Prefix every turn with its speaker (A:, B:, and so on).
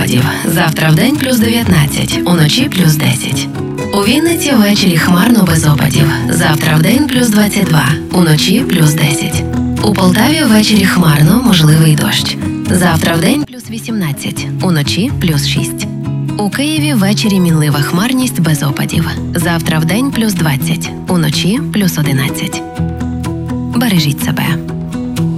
A: опадів. Завтра вдень плюс 19, уночі плюс 10. У Вінниці ввечері хмарно без опадів. Завтра вдень плюс 22, уночі плюс 10. У Полтаві ввечері хмарно, можливий дощ. Завтра вдень плюс 18, уночі плюс 6. У Києві ввечері мінлива хмарність без опадів. Завтра вдень плюс 20, уночі плюс 11. Бережіть себе.